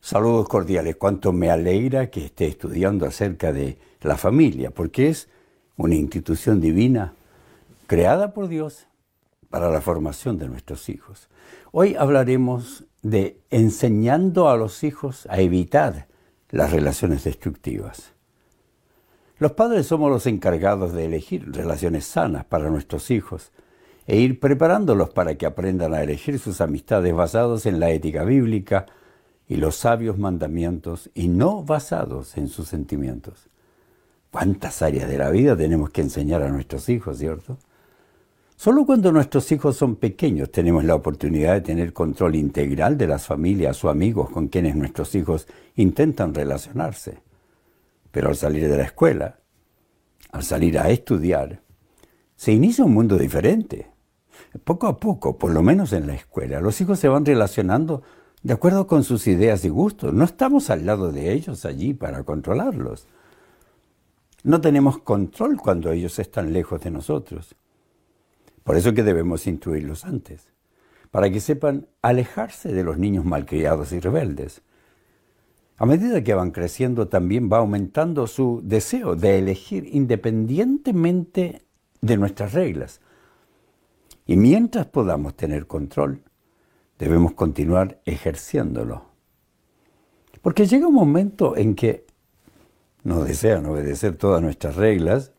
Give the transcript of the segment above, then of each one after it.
Saludos cordiales. Cuánto me alegra que esté estudiando acerca de la familia, porque es una institución divina creada por Dios para la formación de nuestros hijos. Hoy hablaremos de enseñando a los hijos a evitar las relaciones destructivas. Los padres somos los encargados de elegir relaciones sanas para nuestros hijos e ir preparándolos para que aprendan a elegir sus amistades basados en la ética bíblica y los sabios mandamientos y no basados en sus sentimientos. ¿Cuántas áreas de la vida tenemos que enseñar a nuestros hijos, cierto? Solo cuando nuestros hijos son pequeños tenemos la oportunidad de tener control integral de las familias o amigos con quienes nuestros hijos intentan relacionarse. Pero al salir de la escuela, al salir a estudiar, se inicia un mundo diferente. Poco a poco, por lo menos en la escuela, los hijos se van relacionando de acuerdo con sus ideas y gustos. No estamos al lado de ellos allí para controlarlos. No tenemos control cuando ellos están lejos de nosotros. Por eso que debemos instruirlos antes, para que sepan alejarse de los niños malcriados y rebeldes. A medida que van creciendo, también va aumentando su deseo de elegir independientemente de nuestras reglas. Y mientras podamos tener control, debemos continuar ejerciéndolo. Porque llega un momento en que no desean obedecer todas nuestras reglas,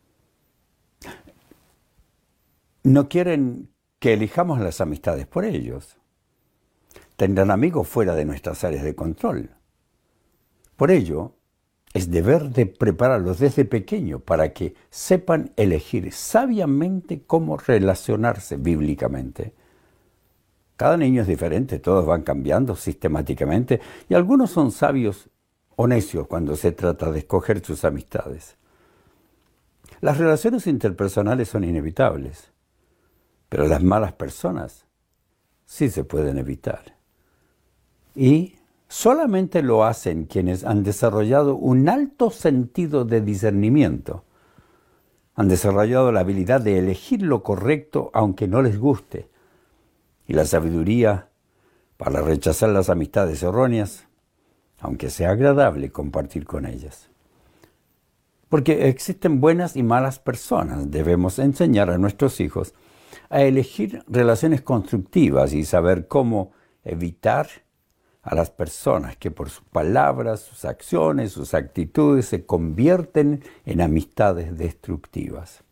no quieren que elijamos las amistades por ellos. Tendrán amigos fuera de nuestras áreas de control. Por ello, es deber de prepararlos desde pequeño para que sepan elegir sabiamente cómo relacionarse bíblicamente. Cada niño es diferente, todos van cambiando sistemáticamente y algunos son sabios o necios cuando se trata de escoger sus amistades. Las relaciones interpersonales son inevitables, pero las malas personas sí se pueden evitar. Y solamente lo hacen quienes han desarrollado un alto sentido de discernimiento. Han desarrollado la habilidad de elegir lo correcto aunque no les guste. Y la sabiduría para rechazar las amistades erróneas, aunque sea agradable compartir con ellas. Porque existen buenas y malas personas. Debemos enseñar a nuestros hijos a elegir relaciones constructivas y saber cómo evitar a las personas que por sus palabras, sus acciones, sus actitudes se convierten en amistades destructivas.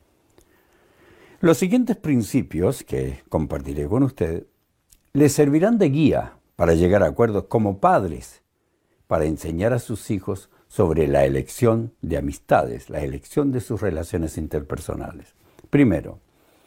Los siguientes principios que compartiré con ustedes les servirán de guía para llegar a acuerdos como padres, para enseñar a sus hijos sobre la elección de amistades, la elección de sus relaciones interpersonales. Primero,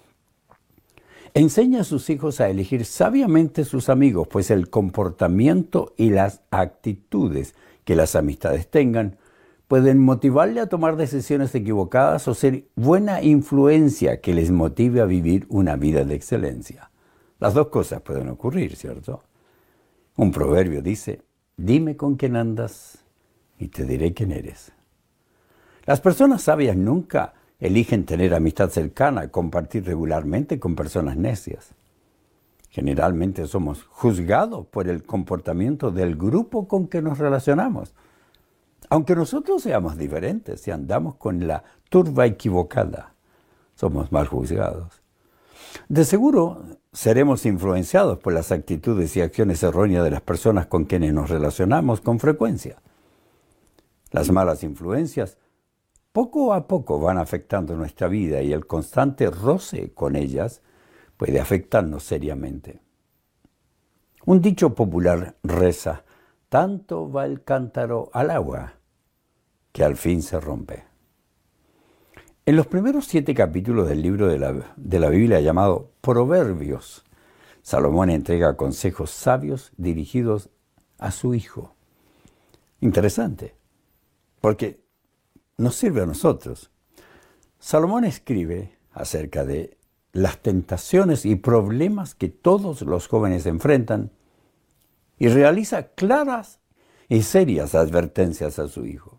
enseña a sus hijos a elegir sabiamente sus amigos, pues el comportamiento y las actitudes que las amistades tengan pueden motivarle a tomar decisiones equivocadas o ser buena influencia que les motive a vivir una vida de excelencia. Las dos cosas pueden ocurrir, ¿cierto? Un proverbio dice, dime con quién andas y te diré quién eres. Las personas sabias nunca eligen tener amistad cercana, compartir regularmente con personas necias. Generalmente somos juzgados por el comportamiento del grupo con que nos relacionamos. Aunque nosotros seamos diferentes, si andamos con la turba equivocada, somos mal juzgados. De seguro seremos influenciados por las actitudes y acciones erróneas de las personas con quienes nos relacionamos con frecuencia. Las malas influencias poco a poco van afectando nuestra vida y el constante roce con ellas puede afectarnos seriamente. Un dicho popular reza, tanto va el cántaro al agua que al fin se rompe. En los primeros 7 capítulos del libro de la Biblia llamado Proverbios, Salomón entrega consejos sabios dirigidos a su hijo. Interesante, porque nos sirve a nosotros. Salomón escribe acerca de las tentaciones y problemas que todos los jóvenes enfrentan y realiza claras y serias advertencias a su hijo.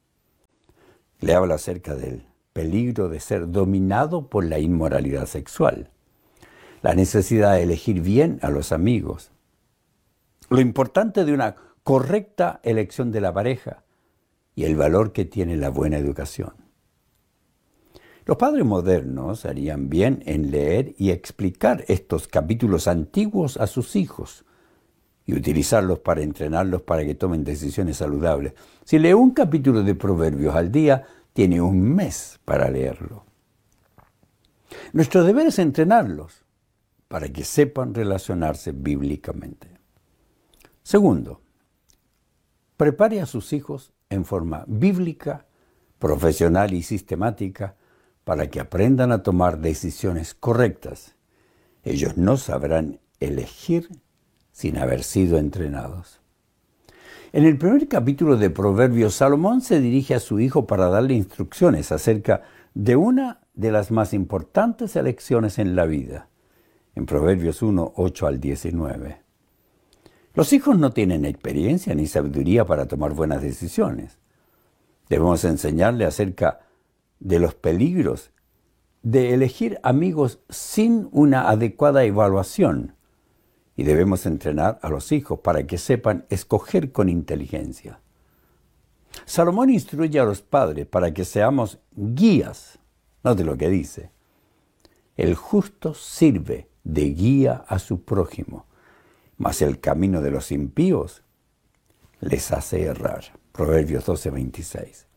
Le habla acerca del peligro de ser dominado por la inmoralidad sexual, la necesidad de elegir bien a los amigos, lo importante de una correcta elección de la pareja y el valor que tiene la buena educación. Los padres modernos harían bien en leer y explicar estos capítulos antiguos a sus hijos y utilizarlos para entrenarlos para que tomen decisiones saludables. Si lee un capítulo de Proverbios al día, tiene un mes para leerlo. Nuestro deber es entrenarlos para que sepan relacionarse bíblicamente. Segundo, prepare a sus hijos en forma bíblica, profesional y sistemática para que aprendan a tomar decisiones correctas. Ellos no sabrán elegir sin haber sido entrenados. En el primer capítulo de Proverbios, Salomón se dirige a su hijo para darle instrucciones acerca de una de las más importantes elecciones en la vida, en Proverbios 1, 8 al 19. Los hijos no tienen experiencia ni sabiduría para tomar buenas decisiones. Debemos enseñarle acerca de los peligros de elegir amigos sin una adecuada evaluación y debemos entrenar a los hijos para que sepan escoger con inteligencia. Salomón instruye a los padres para que seamos guías. Note lo que dice. El justo sirve de guía a su prójimo, mas el camino de los impíos les hace errar. Proverbios 12:26.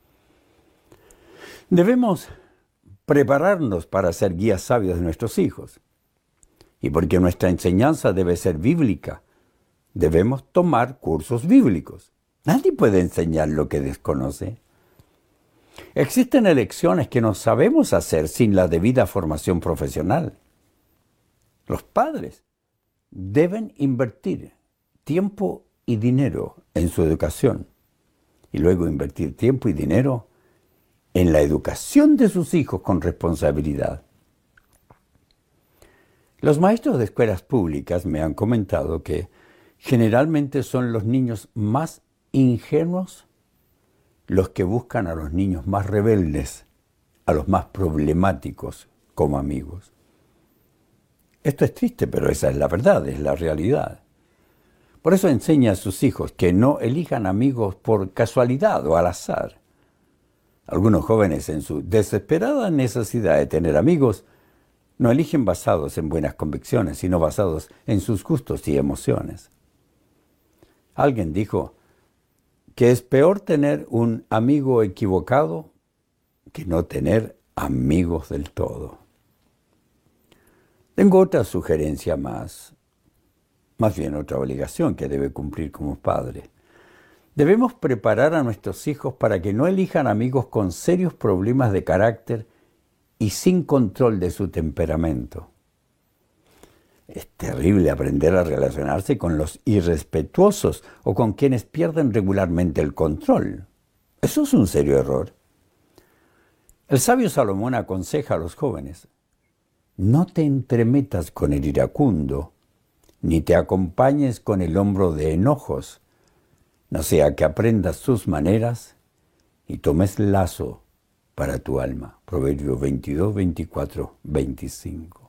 Debemos prepararnos para ser guías sabios de nuestros hijos. Y porque nuestra enseñanza debe ser bíblica, debemos tomar cursos bíblicos. Nadie puede enseñar lo que desconoce. Existen elecciones que no sabemos hacer sin la debida formación profesional. Los padres deben invertir tiempo y dinero en su educación y luego invertir tiempo y dinero en la educación de sus hijos con responsabilidad. Los maestros de escuelas públicas me han comentado que generalmente son los niños más ingenuos los que buscan a los niños más rebeldes, a los más problemáticos como amigos. Esto es triste, pero esa es la verdad, es la realidad. Por eso enseña a sus hijos que no elijan amigos por casualidad o al azar. Algunos jóvenes, en su desesperada necesidad de tener amigos, no eligen basados en buenas convicciones, sino basados en sus gustos y emociones. Alguien dijo que es peor tener un amigo equivocado que no tener amigos del todo. Tengo otra sugerencia más bien otra obligación que debe cumplir como padre. Debemos preparar a nuestros hijos para que no elijan amigos con serios problemas de carácter y sin control de su temperamento. Es terrible aprender a relacionarse con los irrespetuosos o con quienes pierden regularmente el control. Eso es un serio error. El sabio Salomón aconseja a los jóvenes: no te entremetas con el iracundo, ni te acompañes con el hombro de enojos, no sea que aprendas sus maneras y tomes lazo para tu alma. Proverbios 22, 24, 25.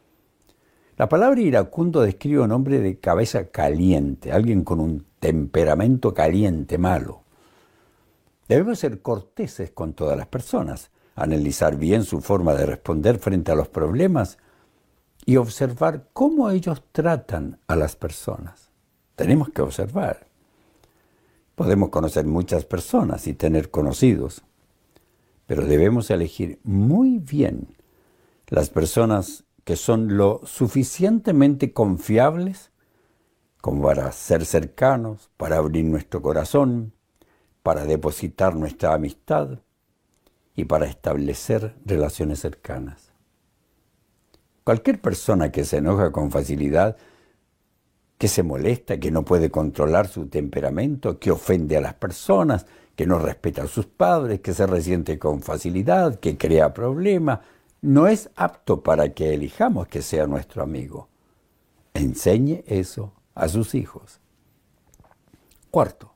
La palabra iracundo describe a un hombre de cabeza caliente, alguien con un temperamento caliente, malo. Debemos ser corteses con todas las personas, analizar bien su forma de responder frente a los problemas y observar cómo ellos tratan a las personas. Tenemos que observar. Podemos conocer muchas personas y tener conocidos, pero debemos elegir muy bien las personas que son lo suficientemente confiables como para ser cercanos, para abrir nuestro corazón, para depositar nuestra amistad y para establecer relaciones cercanas. Cualquier persona que se enoja con facilidad, que se molesta, que no puede controlar su temperamento, que ofende a las personas, que no respeta a sus padres, que se resiente con facilidad, que crea problemas, no es apto para que elijamos que sea nuestro amigo. Enseñe eso a sus hijos. Cuarto,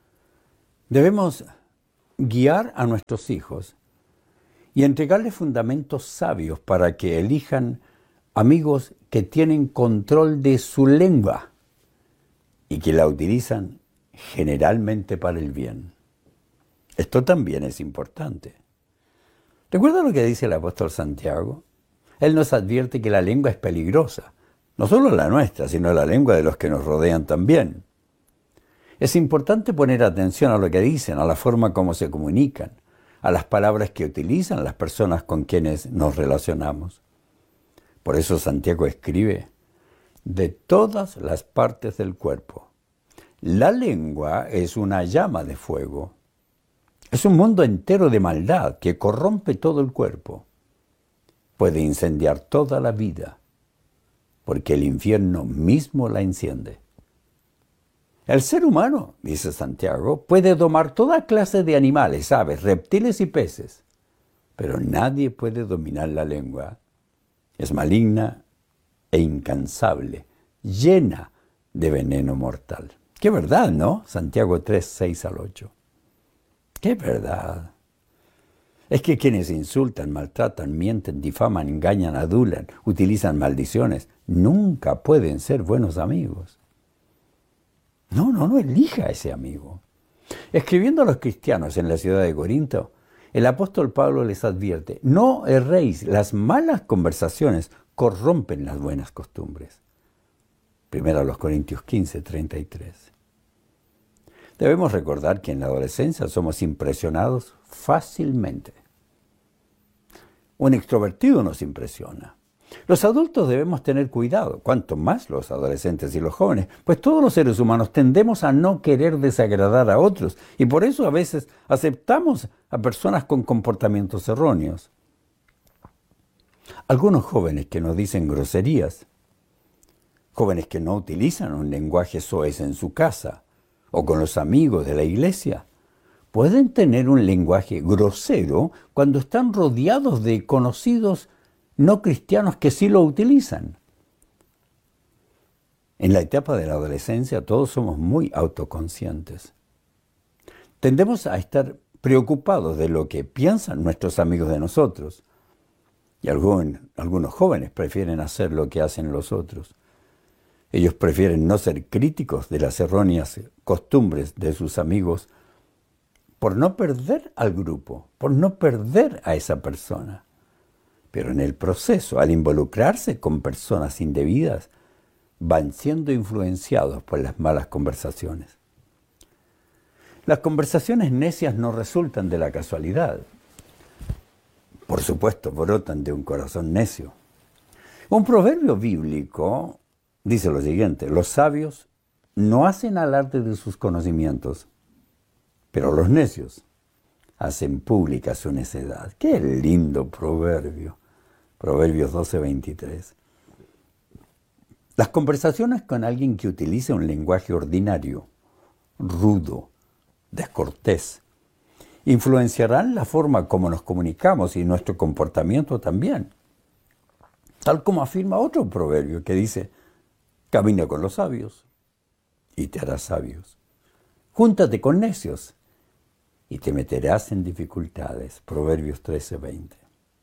debemos guiar a nuestros hijos y entregarles fundamentos sabios para que elijan amigos que tienen control de su lengua y que la utilizan generalmente para el bien. Esto también es importante. ¿Recuerda lo que dice el apóstol Santiago? Él nos advierte que la lengua es peligrosa, no solo la nuestra, sino la lengua de los que nos rodean también. Es importante poner atención a lo que dicen, a la forma como se comunican, a las palabras que utilizan las personas con quienes nos relacionamos. Por eso Santiago escribe, de todas las partes del cuerpo. La lengua es una llama de fuego. Es un mundo entero de maldad que corrompe todo el cuerpo. Puede incendiar toda la vida, porque el infierno mismo la enciende. El ser humano, dice Santiago, puede domar toda clase de animales, aves, reptiles y peces, pero nadie puede dominar la lengua. Es maligna e incansable, llena de veneno mortal. Qué verdad, ¿no? Santiago 3, 6 al 8. ¡Qué verdad! Es que quienes insultan, maltratan, mienten, difaman, engañan, adulan, utilizan maldiciones, nunca pueden ser buenos amigos. No elija a ese amigo. Escribiendo a los cristianos en la ciudad de Corinto, el apóstol Pablo les advierte, no erréis, las malas conversaciones corrompen las buenas costumbres. Primero a los Corintios 15, 33. Debemos recordar que en la adolescencia somos impresionados fácilmente. Un extrovertido nos impresiona. Los adultos debemos tener cuidado, cuanto más los adolescentes y los jóvenes, pues todos los seres humanos tendemos a no querer desagradar a otros y por eso a veces aceptamos a personas con comportamientos erróneos. Algunos jóvenes que nos dicen groserías, jóvenes que no utilizan un lenguaje soez en su casa o con los amigos de la iglesia, pueden tener un lenguaje grosero cuando están rodeados de conocidos no cristianos que sí lo utilizan. En la etapa de la adolescencia todos somos muy autoconscientes. Tendemos a estar preocupados de lo que piensan nuestros amigos de nosotros. Y algunos jóvenes prefieren hacer lo que hacen los otros. Ellos prefieren no ser críticos de las erróneas costumbres de sus amigos por no perder al grupo, por no perder a esa persona. Pero en el proceso, al involucrarse con personas indebidas, van siendo influenciados por las malas conversaciones. Las conversaciones necias no resultan de la casualidad. Por supuesto, brotan de un corazón necio. Un proverbio bíblico dice lo siguiente, los sabios no hacen alarde de sus conocimientos, pero los necios hacen pública su necedad. ¡Qué lindo proverbio! Proverbios 12, 23. Las conversaciones con alguien que utilice un lenguaje ordinario, rudo, descortés, influenciarán la forma como nos comunicamos y nuestro comportamiento también. Tal como afirma otro proverbio que dice, camina con los sabios y te harás sabios. Júntate con necios y te meterás en dificultades. Proverbios 13, 20.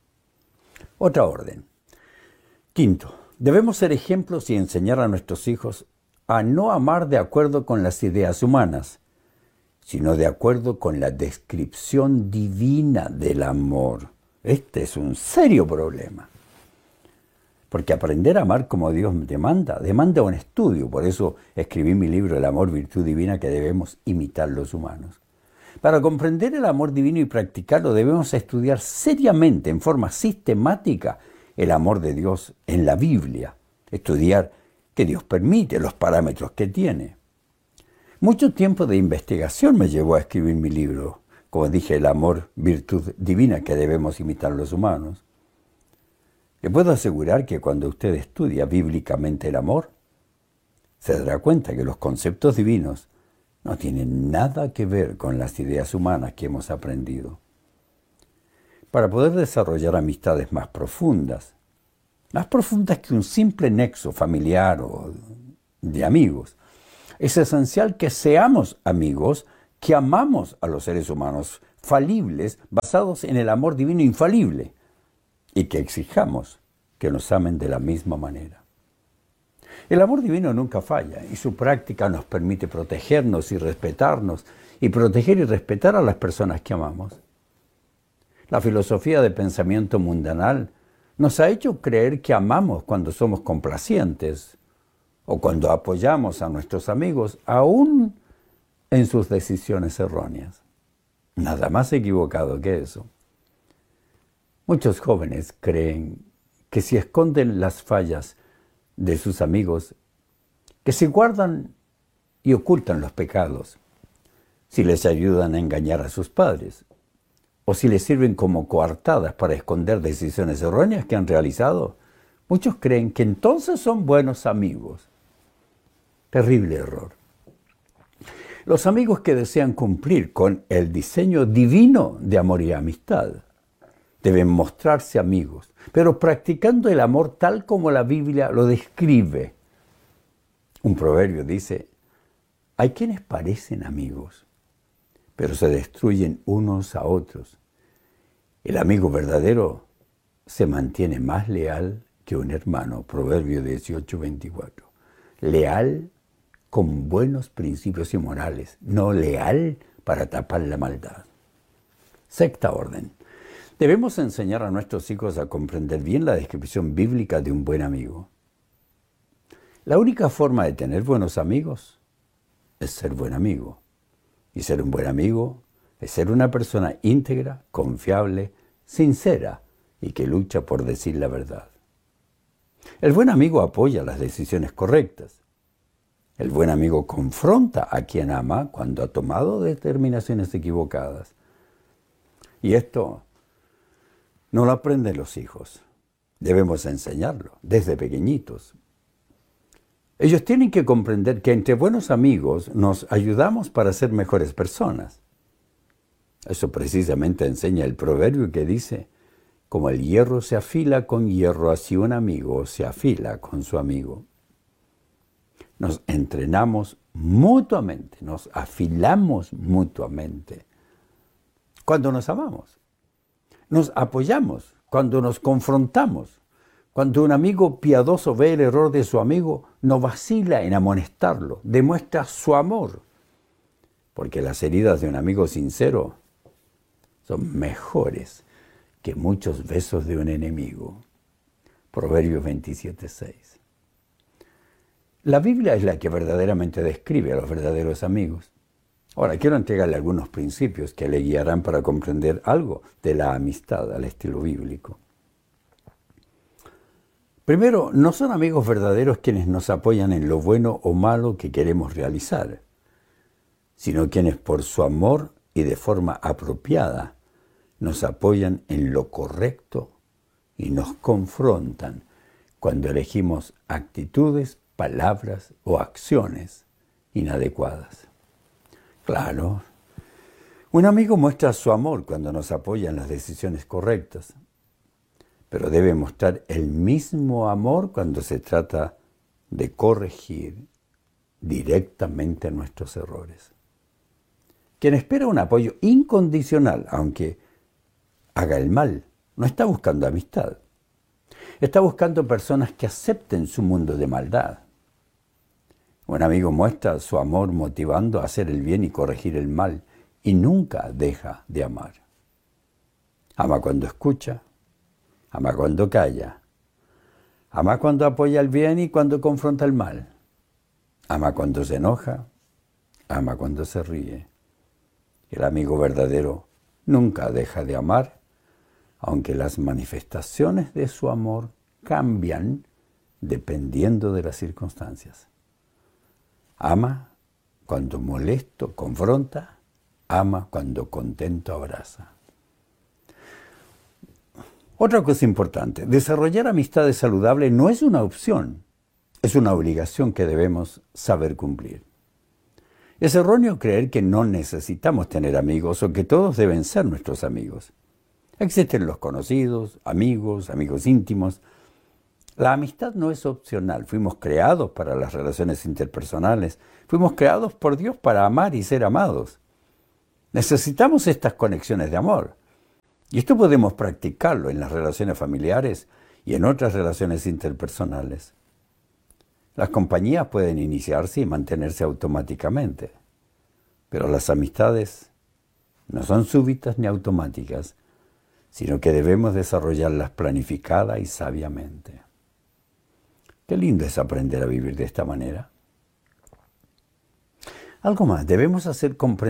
Otra orden. Quinto, debemos ser ejemplos y enseñar a nuestros hijos a no amar de acuerdo con las ideas humanas, sino de acuerdo con la descripción divina del amor. Este es un serio problema. Porque aprender a amar como Dios demanda un estudio. Por eso escribí mi libro El amor, virtud divina, que debemos imitar los humanos. Para comprender el amor divino y practicarlo debemos estudiar seriamente, en forma sistemática, el amor de Dios en la Biblia. Estudiar qué Dios permite, los parámetros que tiene. Mucho tiempo de investigación me llevó a escribir mi libro. Como dije, el amor, virtud divina que debemos imitar los humanos. Le puedo asegurar que cuando usted estudia bíblicamente el amor, se dará cuenta que los conceptos divinos no tienen nada que ver con las ideas humanas que hemos aprendido. Para poder desarrollar amistades más profundas que un simple nexo familiar o de amigos, es esencial que seamos amigos, que amamos a los seres humanos falibles, basados en el amor divino infalible, y que exijamos que nos amen de la misma manera. El amor divino nunca falla y su práctica nos permite protegernos y respetarnos y proteger y respetar a las personas que amamos. La filosofía de pensamiento mundanal nos ha hecho creer que amamos cuando somos complacientes o cuando apoyamos a nuestros amigos, aún en sus decisiones erróneas. Nada más equivocado que eso. Muchos jóvenes creen que si esconden las fallas de sus amigos, que si guardan y ocultan los pecados, si les ayudan a engañar a sus padres, o si les sirven como coartadas para esconder decisiones erróneas que han realizado, muchos creen que entonces son buenos amigos. Terrible error. Los amigos que desean cumplir con el diseño divino de amor y amistad deben mostrarse amigos, pero practicando el amor tal como la Biblia lo describe. Un proverbio dice, hay quienes parecen amigos, pero se destruyen unos a otros. El amigo verdadero se mantiene más leal que un hermano. Proverbio 18:24. Leal con buenos principios y morales, no leal para tapar la maldad. Sexta orden. Debemos enseñar a nuestros hijos a comprender bien la descripción bíblica de un buen amigo. La única forma de tener buenos amigos es ser buen amigo. Y ser un buen amigo es ser una persona íntegra, confiable, sincera y que lucha por decir la verdad. El buen amigo apoya las decisiones correctas. El buen amigo confronta a quien ama cuando ha tomado determinaciones equivocadas. Y esto no lo aprenden los hijos. Debemos enseñarlo desde pequeñitos. Ellos tienen que comprender que entre buenos amigos nos ayudamos para ser mejores personas. Eso precisamente enseña el proverbio que dice, como el hierro se afila con hierro, así un amigo se afila con su amigo. Nos entrenamos mutuamente, nos afilamos mutuamente cuando nos amamos. Nos apoyamos cuando nos confrontamos. Cuando un amigo piadoso ve el error de su amigo, no vacila en amonestarlo, demuestra su amor. Porque las heridas de un amigo sincero son mejores que muchos besos de un enemigo. Proverbios 27:6. La Biblia es la que verdaderamente describe a los verdaderos amigos. Ahora, quiero entregarle algunos principios que le guiarán para comprender algo de la amistad al estilo bíblico. Primero, no son amigos verdaderos quienes nos apoyan en lo bueno o malo que queremos realizar, sino quienes por su amor y de forma apropiada nos apoyan en lo correcto y nos confrontan cuando elegimos actitudes, palabras o acciones inadecuadas. Claro, un amigo muestra su amor cuando nos apoya en las decisiones correctas, pero debe mostrar el mismo amor cuando se trata de corregir directamente nuestros errores. Quien espera un apoyo incondicional, aunque haga el mal, no está buscando amistad. Está buscando personas que acepten su mundo de maldad. Un amigo muestra su amor motivando a hacer el bien y corregir el mal, y nunca deja de amar. Ama cuando escucha, ama cuando calla, ama cuando apoya el bien y cuando confronta el mal, ama cuando se enoja, ama cuando se ríe. El amigo verdadero nunca deja de amar, aunque las manifestaciones de su amor cambian dependiendo de las circunstancias. Ama cuando molesto confronta, ama cuando contento abraza. Otra cosa importante, desarrollar amistades saludables no es una opción, es una obligación que debemos saber cumplir. Es erróneo creer que no necesitamos tener amigos o que todos deben ser nuestros amigos. Existen los conocidos, amigos íntimos. La amistad no es opcional. Fuimos creados para las relaciones interpersonales. Fuimos creados por Dios para amar y ser amados. Necesitamos estas conexiones de amor. Y esto podemos practicarlo en las relaciones familiares y en otras relaciones interpersonales. Las compañías pueden iniciarse y mantenerse automáticamente, pero las amistades no son súbitas ni automáticas, sino que debemos desarrollarlas planificada y sabiamente. Qué lindo es aprender a vivir de esta manera. Algo más, debemos hacer comprender